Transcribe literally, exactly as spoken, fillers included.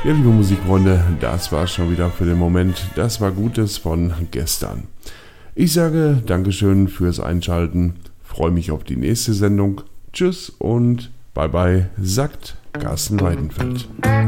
Ja, liebe Musikfreunde, das war schon wieder für den Moment. Das war Gutes von gestern. Ich sage Dankeschön fürs Einschalten. Freue mich auf die nächste Sendung. Tschüss und bye bye, sagt Carsten Weidenfeld.